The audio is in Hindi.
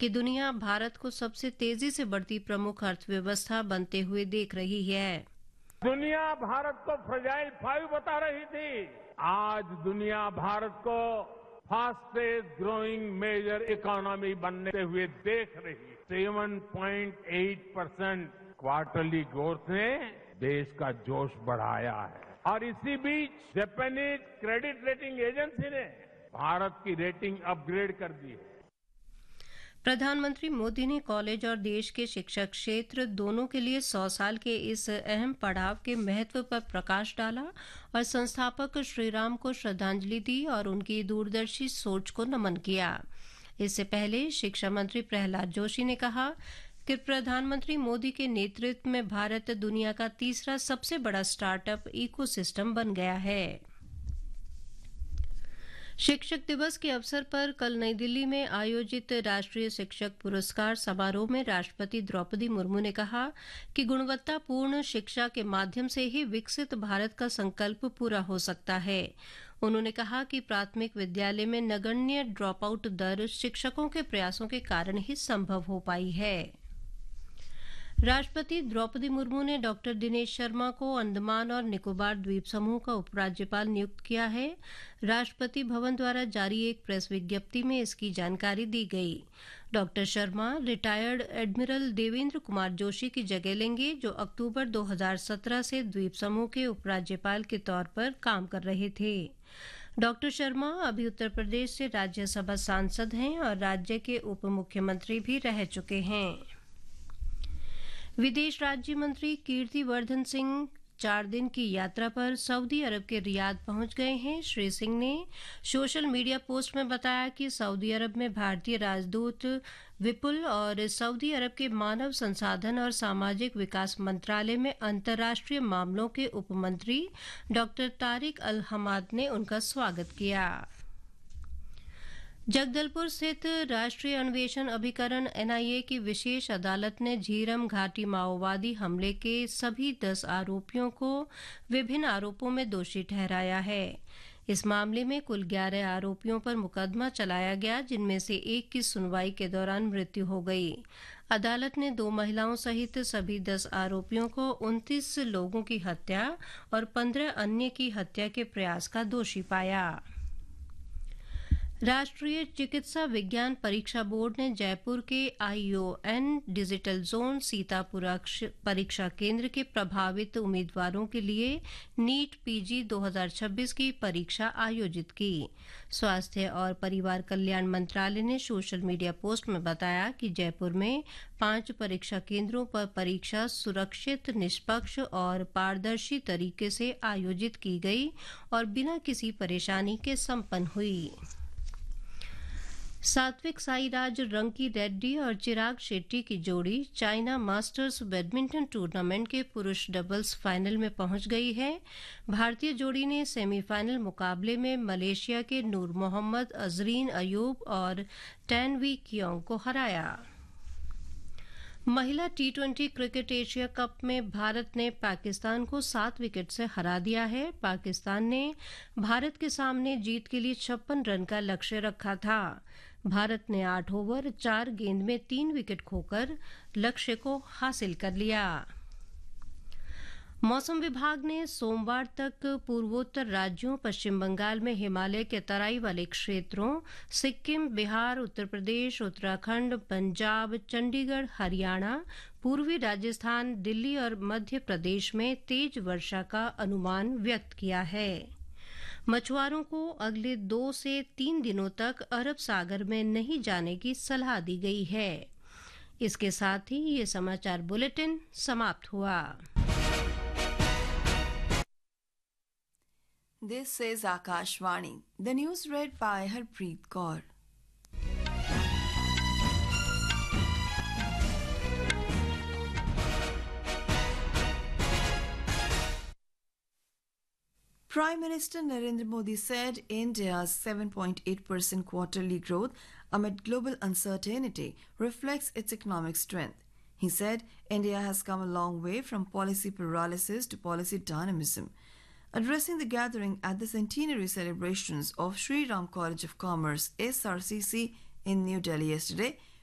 कि दुनिया भारत को सबसे तेजी से बढ़ती प्रमुख अर्थव्यवस्था बनते हुए देख रही है। दुनिया भारत को फ्रजाइल 5 बता रही थी, आज दुनिया भारत को फास्टेस्ट ग्रोइंग मेजर इकोनॉमी बनते हुए देख रही है। 7.8% क्वार्टरली ग्रोथ ने देश का जोश बढ़ाया है और इसी बीच जापानीज क्रेडिट रेटिंग एजेंसी ने भारत की रेटिंग अपग्रेड कर दी है। प्रधानमंत्री मोदी ने कॉलेज और देश के शिक्षा क्षेत्र दोनों के लिए 100 साल के इस अहम पड़ाव के महत्व पर प्रकाश डाला और संस्थापक श्रीराम को श्रद्धांजलि दी और उनकी दूरदर्शी सोच को नमन किया। इससे पहले शिक्षा मंत्री प्रहलाद जोशी ने कहा कि प्रधानमंत्री मोदी के नेतृत्व में भारत दुनिया का तीसरा सबसे बड़ा स्टार्टअप इकोसिस्टम बन गया है। शिक्षक दिवस के अवसर पर कल नई दिल्ली में आयोजित राष्ट्रीय शिक्षक पुरस्कार समारोह में राष्ट्रपति द्रौपदी मुर्मू ने कहा कि गुणवत्तापूर्ण शिक्षा के माध्यम से ही विकसित भारत का संकल्प पूरा हो सकता है। उन्होंने कहा कि प्राथमिक विद्यालय में नगण्य ड्रॉप आउट दर शिक्षकों के प्रयासों के कारण ही संभव हो पाई है। राष्ट्रपति द्रौपदी मुर्मू ने डॉक्टर दिनेश शर्मा को अंडमान और निकोबार द्वीप समूह का उपराज्यपाल नियुक्त किया है। राष्ट्रपति भवन द्वारा जारी एक प्रेस विज्ञप्ति में इसकी जानकारी दी गई। Doctor Sharma retired admiral Devendra Kumar Joshi की जगह लेंगे, जो अक्टूबर 2017 से द्वीप समूह के उपराज्यपाल के तौर पर काम कर रहे थे। डॉक्टर शर्मा अभी उत्तर प्रदेश से राज्यसभा सांसद हैं और राज्य के उप मुख्यमंत्री भी रह चुके हैं। विदेश राज्य मंत्री कीर्तिवर्धन सिंह 4 दिन की यात्रा पर सऊदी अरब के रियाद पहुंच गए हैं। श्री सिंह ने सोशल मीडिया पोस्ट में बताया कि सऊदी अरब में भारतीय राजदूत विपुल और सऊदी अरब के मानव संसाधन और सामाजिक विकास मंत्रालय में अंतर्राष्ट्रीय मामलों के उपमंत्री डॉक्टर तारिक अल हमाद ने उनका स्वागत किया। जगदलपुर स्थित राष्ट्रीय अन्वेषण अभिकरण एनआईए की विशेष अदालत ने झीरम घाटी माओवादी हमले के सभी 10 आरोपियों को विभिन्न आरोपों में दोषी ठहराया है। इस मामले में कुल 11 आरोपियों पर मुकदमा चलाया गया, जिनमें से एक की सुनवाई के दौरान मृत्यु हो गई। अदालत ने 2 महिलाओं सहित सभी 10 आरोपियों को 29 लोगों की हत्या और 15 अन्य की हत्या के प्रयास का दोषी पाया। राष्ट्रीय चिकित्सा विज्ञान परीक्षा बोर्ड ने जयपुर के आईओएन डिजिटल जोन सीतापुर परीक्षा केंद्र के प्रभावित उम्मीदवारों के लिए नीट पीजी 2026 की परीक्षा आयोजित की। स्वास्थ्य और परिवार कल्याण मंत्रालय ने सोशल मीडिया पोस्ट में बताया कि जयपुर में 5 परीक्षा केंद्रों पर परीक्षा सुरक्षित, निष्पक्ष और पारदर्शी तरीके से आयोजित की गई और बिना किसी परेशानी के संपन्न हुई। सात्विक साईराज रंकी रेड्डी और चिराग शेट्टी की जोड़ी चाइना मास्टर्स बैडमिंटन टूर्नामेंट के पुरुष डबल्स फाइनल में पहुंच गई है। भारतीय जोड़ी ने सेमीफाइनल मुकाबले में मलेशिया के नूर मोहम्मद, अजरीन अयूब और टैन वी कियोंग को हराया। महिला टी20 क्रिकेट एशिया कप में भारत ने पाकिस्तान को 7 विकेट से हरा दिया है। पाकिस्तान ने भारत के सामने जीत के लिए 56 रन का लक्ष्य रखा था। भारत ने 8 ओवर 4 गेंद में 3 विकेट खोकर लक्ष्य को हासिल कर लिया। मौसम विभाग ने सोमवार तक पूर्वोत्तर राज्यों पश्चिम बंगाल में हिमालय के तराई वाले क्षेत्रों, सिक्किम, बिहार, उत्तर प्रदेश, उत्तराखंड, पंजाब, चंडीगढ़, हरियाणा, पूर्वी राजस्थान, दिल्ली और मध्य प्रदेश में तेज वर्षा का अनुमान व्यक्त किया है। मछुआरों को अगले 2 से 3 दिनों तक अरब सागर में नहीं जाने की सलाह दी गई है। इसके साथ ही ये समाचार बुलेटिन समाप्त हुआ। This is Akashvani. The news read by Harpreet Kaur. Prime Minister Narendra Modi said India's 7.8% quarterly growth amid global uncertainty reflects its economic strength. He said India has come a long way from policy paralysis to policy dynamism. Addressing the gathering at the centenary celebrations of Sri Ram College of Commerce (SRCC) in New Delhi yesterday,